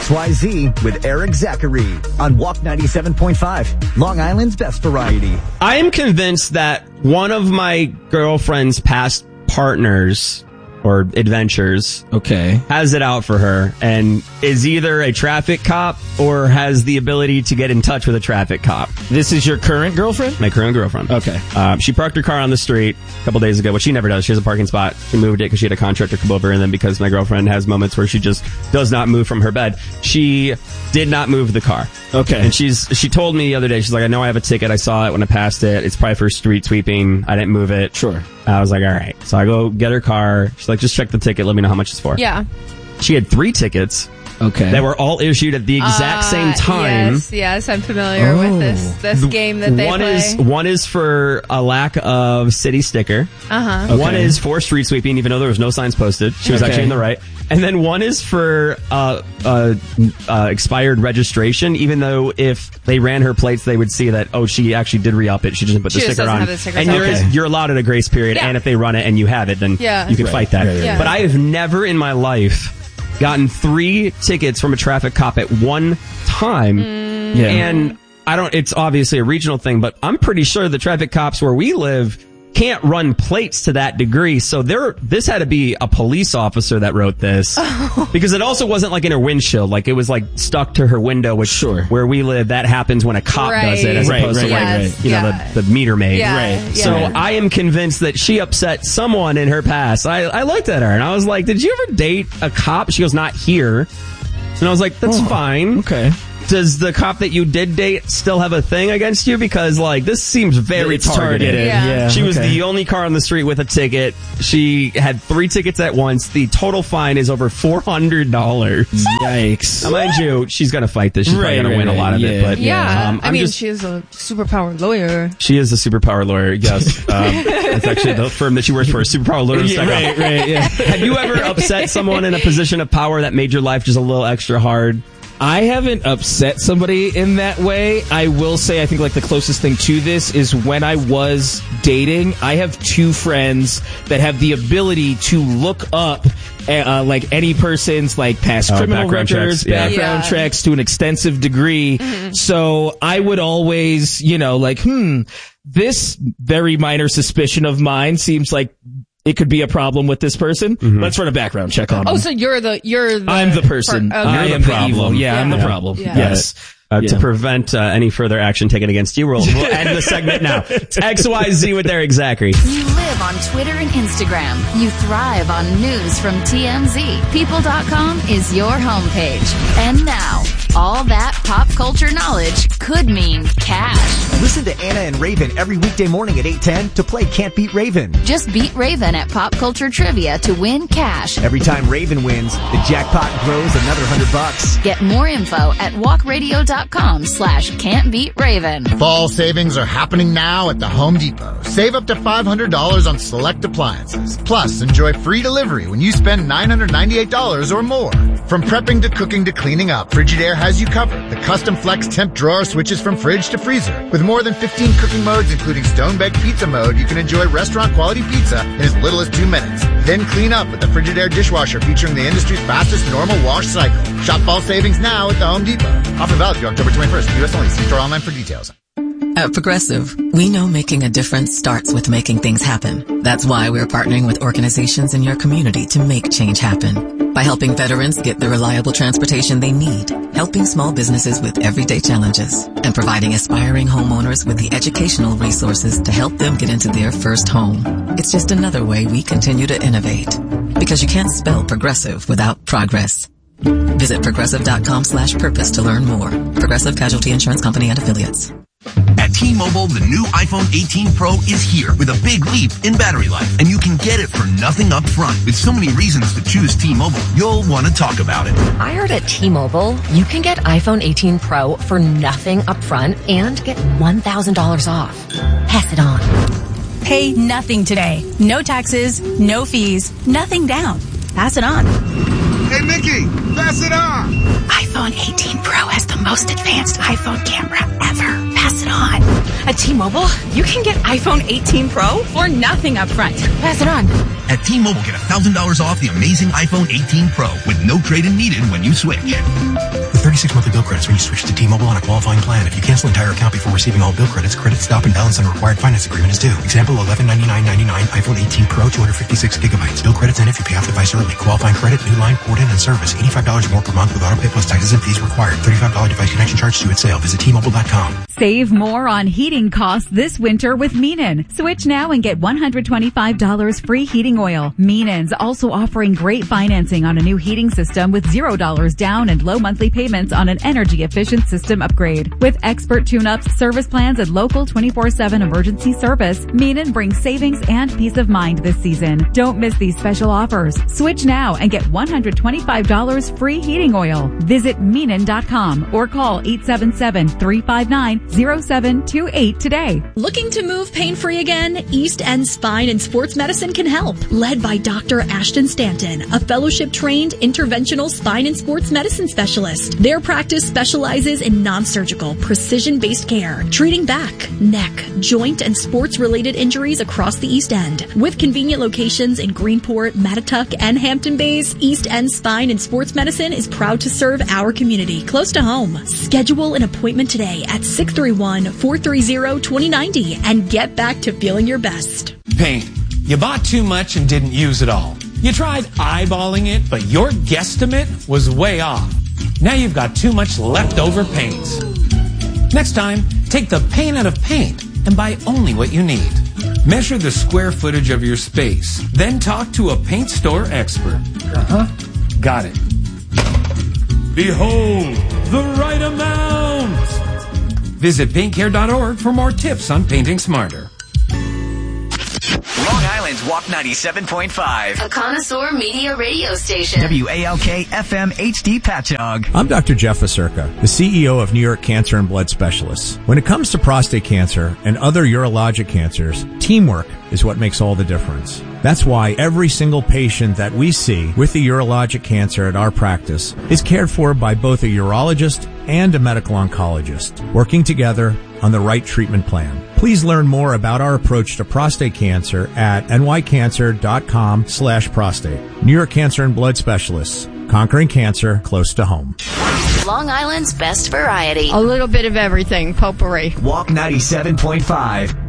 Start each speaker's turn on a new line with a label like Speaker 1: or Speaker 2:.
Speaker 1: XYZ with Eric Zachary on Walk 97.5, Long Island's best variety.
Speaker 2: I am convinced that one of my girlfriend's past partners or adventures has it out for her and is either a traffic cop or has the ability to get in touch with a traffic cop.
Speaker 3: This is your current girlfriend?
Speaker 2: My current girlfriend.
Speaker 3: Okay.
Speaker 2: She parked her car on the street a couple days ago, which she never does. She has a parking spot. She moved it because she had a contractor come over, and then because my girlfriend has moments where she just does not move from her bed, she did not move the car.
Speaker 3: Okay.
Speaker 2: And she told me the other day, she's like, I know I have a ticket. I saw it when I passed it. It's probably for street sweeping. I didn't move it.
Speaker 3: Sure.
Speaker 2: I was like, all right. So I go get her car. She's like, just check the ticket. Let me know how much it's for.
Speaker 4: Yeah.
Speaker 2: She had 3 tickets.
Speaker 3: Okay.
Speaker 2: That were all issued at the exact same time.
Speaker 4: Yes, I'm familiar with this game that they play.
Speaker 2: One is for a lack of city sticker.
Speaker 4: Uh-huh.
Speaker 2: Okay. One is for street sweeping, even though there was no signs posted. She was actually in the right. And then one is for expired registration, even though if they ran her plates, they would see that, she actually did re-up it. She just didn't put the sticker on. And you're allowed at a grace period, and if they run it and you have it, then you can fight that.
Speaker 4: Yeah.
Speaker 2: But I have never in my life gotten 3 tickets from a traffic cop at one time. And it's obviously a regional thing, but I'm pretty sure the traffic cops where we live can't run plates to that degree. So this had to be a police officer that wrote this because it also wasn't like in her windshield. Like it was like stuck to her window, which where we live, that happens when a cop does it as opposed to the meter maid. So I am convinced that she upset someone in her past. I looked at her and I was like, did you ever date a cop? She goes, not here. And I was like, that's fine.
Speaker 3: Okay.
Speaker 2: Does the cop that you did date still have a thing against you? Because, this seems very targeted.
Speaker 3: Yeah.
Speaker 2: She was the only car on the street with a ticket. She had 3 tickets at once. The total fine is over $400.
Speaker 3: Yikes.
Speaker 2: Now, mind you, she's going to fight this. She's probably going to win a lot of it. But
Speaker 4: she's a superpower lawyer.
Speaker 2: She is a superpower lawyer, yes. It's actually the firm that she works for, Superpower Lawyers. Have you ever upset someone in a position of power that made your life just a little extra hard?
Speaker 3: I haven't upset somebody in that way. I will say I think the closest thing to this is when I was dating, I have 2 friends that have the ability to look up any person's past criminal records, background checks to an extensive degree. Mm-hmm. So I would always, this very minor suspicion of mine seems like it could be a problem with this person. Mm-hmm. Let's run a background check on them.
Speaker 4: So you're the
Speaker 3: I'm the person. I am the evil. Yeah, I'm the problem.
Speaker 4: Yeah.
Speaker 3: Yes.
Speaker 2: To prevent any further action taken against you, we'll end the segment now. XYZ with Eric Zachary.
Speaker 5: You live on Twitter and Instagram. You thrive on news from TMZ. People.com is your homepage. And now, all that pop culture knowledge could mean cash.
Speaker 1: Listen to Anna and Raven every weekday morning at 8:10 to play Can't Beat Raven.
Speaker 5: Just beat Raven at Pop Culture Trivia to win cash.
Speaker 1: Every time Raven wins, the jackpot grows another $100.
Speaker 5: Get more info at walkradio.com/can'tbeatraven.
Speaker 6: Fall savings are happening now at the Home Depot. Save up to $500 on select appliances. Plus, enjoy free delivery when you spend $998 or more. From prepping to cooking to cleaning up, Frigidaire has you covered. The custom flex temp drawer switches from fridge to freezer. With more than 15 cooking modes, including stone-baked pizza mode, you can enjoy restaurant-quality pizza in as little as 2 minutes. Then clean up with the Frigidaire dishwasher featuring the industry's fastest normal wash cycle. Shop fall savings now at the Home Depot. Offer valid through October 21st. U.S. only. See store online for details.
Speaker 7: At Progressive, we know making a difference starts with making things happen. That's why we're partnering with organizations in your community to make change happen. By helping veterans get the reliable transportation they need, helping small businesses with everyday challenges, and providing aspiring homeowners with the educational resources to help them get into their first home. It's just another way we continue to innovate. Because you can't spell progressive without progress. Visit progressive.com/purpose to learn more. Progressive Casualty Insurance Company and Affiliates.
Speaker 8: At T-Mobile, the new iPhone 18 Pro is here with a big leap in battery life, and you can get it for nothing up front. With so many reasons to choose T-Mobile, you'll want to talk about it.
Speaker 9: I heard at T-Mobile, you can get iPhone 18 Pro for nothing up front and get $1,000 off. Pass it on.
Speaker 10: Pay nothing today. No taxes, no fees, nothing down. Pass it on.
Speaker 11: Hey, Mickey, pass it on.
Speaker 10: iPhone 18 Pro has the most advanced iPhone camera ever. Pass it on.
Speaker 12: At T-Mobile, you can get iPhone 18 Pro for nothing up front. Pass it on.
Speaker 8: At T-Mobile, get $1,000 off the amazing iPhone 18 Pro with no trade-in needed when you switch.
Speaker 13: With 36 monthly bill credits when you switch to T-Mobile on a qualifying plan. If you cancel entire account before receiving all bill credits, credit stop and balance on a required finance agreement is due. Example, $1199.99 iPhone 18 Pro, 256 gigabytes. Bill credits end if you pay off device early. Qualifying credit, new line, port in, and service. $85 more per month with auto pay plus taxes and fees required. $35 device connection charge due at sale. Visit T-Mobile.com.
Speaker 14: Save more on heating costs this winter with Meenan. Switch now and get $125 free heating oil. Meenan's also offering great financing on a new heating system with $0 down and low monthly payments on an energy-efficient system upgrade. With expert tune-ups, service plans, and local 24/7 emergency service, Meenan brings savings and peace of mind this season. Don't miss these special offers. Switch now and get $125 free heating oil. Visit Meenan.com or call 877-359-0728 today.
Speaker 15: Looking to move pain-free again? East End Spine and Sports Medicine can help. Led by Dr. Ashton Stanton, a fellowship-trained interventional spine and sports medicine specialist. Their practice specializes in non-surgical, precision-based care, treating back, neck, joint, and sports-related injuries across the East End. With convenient locations in Greenport, Mattatuck, and Hampton Bays, East End Spine and Sports Medicine is proud to serve our community close to home. Schedule an appointment today at 631-430-2090 and get back to feeling your best.
Speaker 16: Paint. You bought too much and didn't use it all. You tried eyeballing it, but your guesstimate was way off. Now you've got too much leftover paints. Next time, take the paint out of paint and buy only what you need. Measure the square footage of your space, then talk to a paint store expert. Got it. Behold, the right amount! Visit paintcare.org for more tips on painting smarter.
Speaker 1: Long Island's Walk 97.5.
Speaker 5: A connoisseur media radio station.
Speaker 1: WALK FM HD Patchogue.
Speaker 17: I'm Dr. Jeff Acerca, the CEO of New York Cancer and Blood Specialists. When it comes to prostate cancer and other urologic cancers, teamwork is what makes all the difference. That's why every single patient that we see with a urologic cancer at our practice is cared for by both a urologist and a medical oncologist, working together on the right treatment plan. Please learn more about our approach to prostate cancer at nycancer.com/prostate. New York Cancer and Blood Specialists, conquering cancer close to home.
Speaker 5: Long Island's best variety.
Speaker 4: A little bit of everything, potpourri.
Speaker 1: Walk 97.5.